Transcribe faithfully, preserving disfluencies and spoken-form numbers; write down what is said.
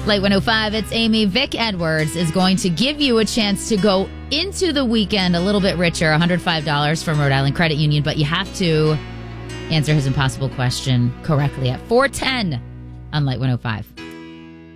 Light one oh five, it's Amy. Vic Edwards is going to give you a chance to go into the weekend a little bit richer, one hundred five dollars from Rhode Island Credit Union, but you have to answer his impossible question correctly at four ten on Light one oh five.